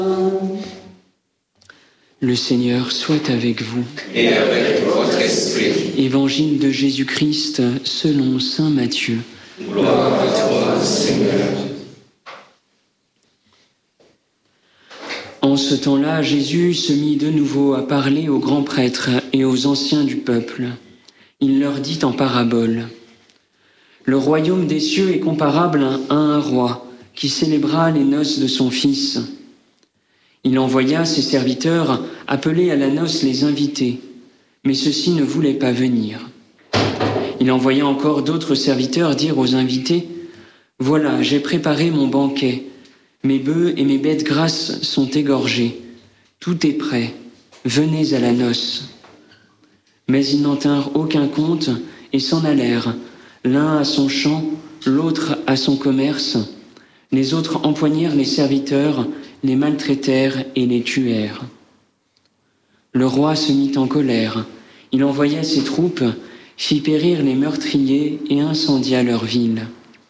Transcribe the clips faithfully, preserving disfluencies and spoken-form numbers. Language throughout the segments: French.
Le Seigneur soit avec vous. Et avec votre esprit. Évangile de Jésus-Christ selon saint Matthieu. Gloire à toi, Seigneur. En ce temps-là, Jésus se mit de nouveau à parler aux grands prêtres et aux anciens du peuple. Il leur dit en parabole : Le royaume des cieux est comparable à un roi qui célébra les noces de son fils. Il envoya ses serviteurs appeler à la noce les invités, mais ceux-ci ne voulaient pas venir. Il envoya encore d'autres serviteurs dire aux invités : Voilà, j'ai préparé mon banquet. Mes bœufs et mes bêtes grasses sont égorgés. Tout est prêt. Venez à la noce. Mais ils n'en tinrent aucun compte et s'en allèrent, l'un à son champ, l'autre à son commerce. Les autres empoignèrent les serviteurs, les maltraitèrent et les tuèrent. Le roi se mit en colère. Il envoya ses troupes, fit périr les meurtriers et incendia leur ville.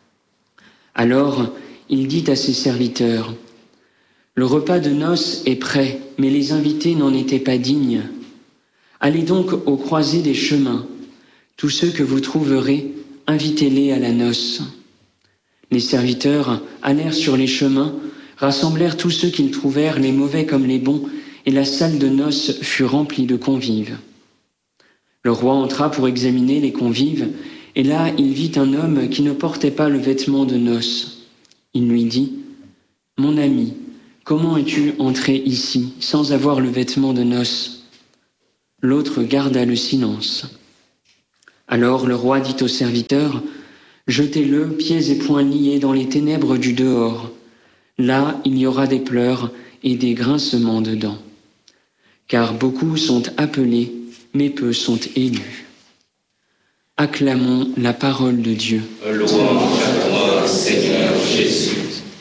Alors, il dit à ses serviteurs : Le repas de noces est prêt, mais les invités n'en étaient pas dignes. Allez donc aux croisées des chemins. Tous ceux que vous trouverez, invitez-les à la noce. Les serviteurs allèrent sur les chemins, rassemblèrent tous ceux qu'ils trouvèrent, les mauvais comme les bons, et la salle de noces fut remplie de convives. Le roi entra pour examiner les convives, et là il vit un homme qui ne portait pas le vêtement de noces. Il lui dit : Mon ami, comment es-tu entré ici sans avoir le vêtement de noces ? L'autre garda le silence. Alors le roi dit aux serviteurs : Jetez-le, pieds et poings liés, dans les ténèbres du dehors. Là, il y aura des pleurs et des grincements de dents. Car beaucoup sont appelés, mais peu sont élus. Acclamons la parole de Dieu. Louange à toi, Seigneur Jésus.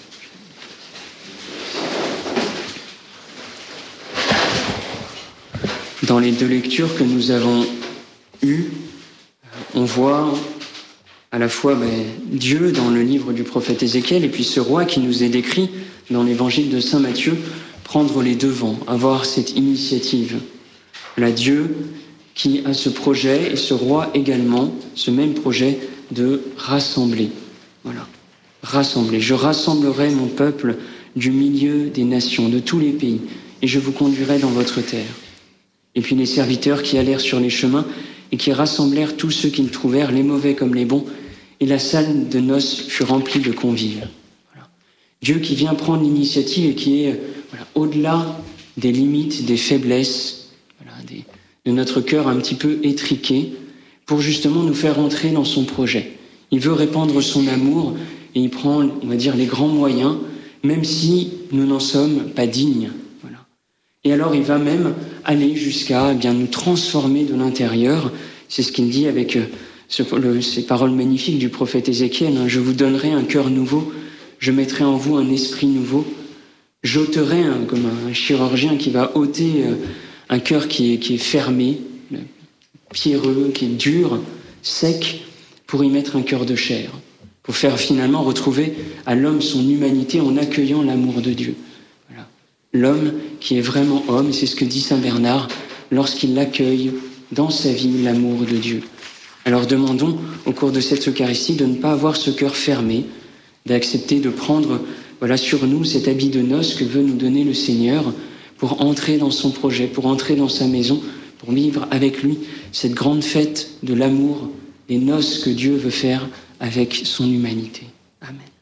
Dans les deux lectures que nous avons eues, on voit à la fois ben, Dieu dans le livre du prophète Ézéchiel et puis ce roi qui nous est décrit dans l'évangile de saint Matthieu prendre les devants, avoir cette initiative. Là, Dieu qui a ce projet et ce roi également, ce même projet de rassembler. Voilà, rassembler. Je rassemblerai mon peuple du milieu des nations, de tous les pays, et je vous conduirai dans votre terre. Et puis les serviteurs qui allèrent sur les chemins et qui rassemblèrent tous ceux qu'ils trouvèrent, les mauvais comme les bons, et la salle de noces fut remplie de convives. Voilà. Dieu qui vient prendre l'initiative et qui est voilà, au-delà des limites, des faiblesses, voilà, des, de notre cœur un petit peu étriqué, pour justement nous faire entrer dans son projet. Il veut répandre son amour et il prend, on va dire, les grands moyens, même si nous n'en sommes pas dignes. Voilà. Et alors il va même aller jusqu'à eh bien, nous transformer de l'intérieur. C'est ce qu'il dit avec ce, le, ces paroles magnifiques du prophète Ézéchiel. Hein, « Je vous donnerai un cœur nouveau, je mettrai en vous un esprit nouveau. J'ôterai, hein, comme un chirurgien qui va ôter euh, un cœur qui est, qui est fermé, pierreux, qui est dur, sec, pour y mettre un cœur de chair, pour faire finalement retrouver à l'homme son humanité en accueillant l'amour de Dieu. Voilà. L'homme qui est vraiment homme, c'est ce que dit saint Bernard, lorsqu'il accueille dans sa vie l'amour de Dieu. Alors demandons au cours de cette Eucharistie de ne pas avoir ce cœur fermé, d'accepter de prendre voilà, sur nous cet habit de noces que veut nous donner le Seigneur pour entrer dans son projet, pour entrer dans sa maison, pour vivre avec lui cette grande fête de l'amour, les noces que Dieu veut faire avec son humanité. Amen.